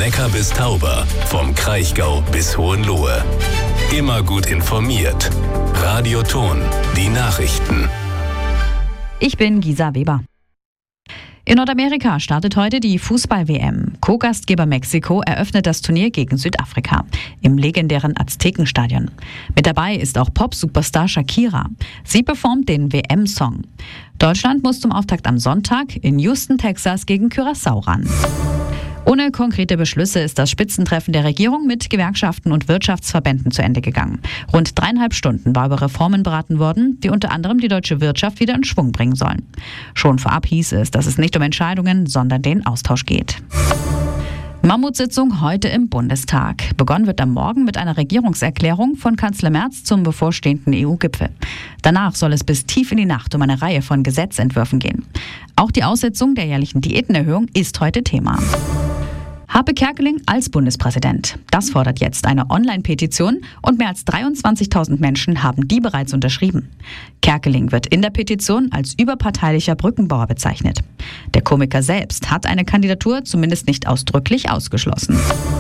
Neckar bis Tauber, vom Kraichgau bis Hohenlohe. Immer gut informiert. Radio Ton, die Nachrichten. Ich bin Gisa Weber. In Nordamerika startet heute die Fußball-WM. Co-Gastgeber Mexiko eröffnet das Turnier gegen Südafrika im legendären Aztekenstadion. Mit dabei ist auch Pop-Superstar Shakira. Sie performt den WM-Song. Deutschland muss zum Auftakt am Sonntag in Houston, Texas gegen Curaçao ran. Ohne konkrete Beschlüsse ist das Spitzentreffen der Regierung mit Gewerkschaften und Wirtschaftsverbänden zu Ende gegangen. Rund 3,5 Stunden war über Reformen beraten worden, die unter anderem die deutsche Wirtschaft wieder in Schwung bringen sollen. Schon vorab hieß es, dass es nicht um Entscheidungen, sondern den Austausch geht. Mammutsitzung heute im Bundestag. Begonnen wird am Morgen mit einer Regierungserklärung von Kanzler Merz zum bevorstehenden EU-Gipfel. Danach soll es bis tief in die Nacht um eine Reihe von Gesetzentwürfen gehen. Auch die Aussetzung der jährlichen Diätenerhöhung ist heute Thema. Harpe Kerkeling als Bundespräsident. Das fordert jetzt eine Online-Petition und mehr als 23.000 Menschen haben die bereits unterschrieben. Kerkeling wird in der Petition als überparteilicher Brückenbauer bezeichnet. Der Komiker selbst hat eine Kandidatur zumindest nicht ausdrücklich ausgeschlossen.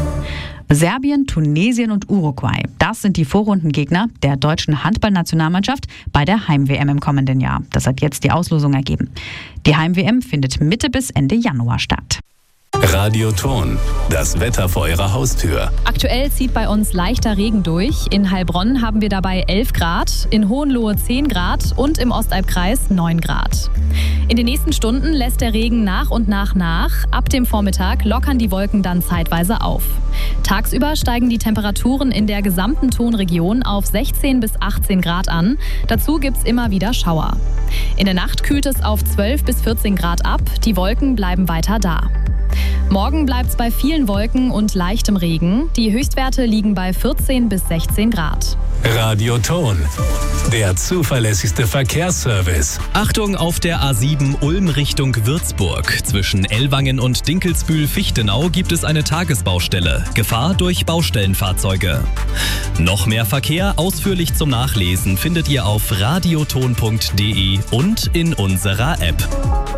Serbien, Tunesien und Uruguay, das sind die Vorrundengegner der deutschen Handballnationalmannschaft bei der Heim-WM im kommenden Jahr. Das hat jetzt die Auslosung ergeben. Die Heim-WM findet Mitte bis Ende Januar statt. Radio Ton, das Wetter vor Ihrer Haustür. Aktuell zieht bei uns leichter Regen durch. In Heilbronn haben wir dabei 11 Grad, in Hohenlohe 10 Grad und im Ostalbkreis 9 Grad. In den nächsten Stunden lässt der Regen nach und nach. Ab dem Vormittag lockern die Wolken dann zeitweise auf. Tagsüber steigen die Temperaturen in der gesamten Tonregion auf 16 bis 18 Grad an. Dazu gibt's immer wieder Schauer. In der Nacht kühlt es auf 12 bis 14 Grad ab. Die Wolken bleiben weiter da. Morgen bleibt es bei vielen Wolken und leichtem Regen. Die Höchstwerte liegen bei 14 bis 16 Grad. Radio Ton, der zuverlässigste Verkehrsservice. Achtung auf der A7 Ulm Richtung Würzburg. Zwischen Ellwangen und Dinkelsbühl-Fichtenau gibt es eine Tagesbaustelle. Gefahr durch Baustellenfahrzeuge. Noch mehr Verkehr ausführlich zum Nachlesen findet ihr auf radioton.de und in unserer App.